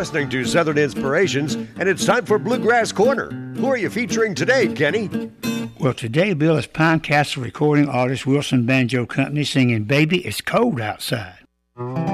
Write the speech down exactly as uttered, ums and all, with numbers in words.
listening to Southern Inspirations, and it's time for Bluegrass Corner. Who are you featuring today, Kenny? Well, today, Bill, is Pine Castle recording artist Wilson Banjo Company singing Baby, It's Cold Outside.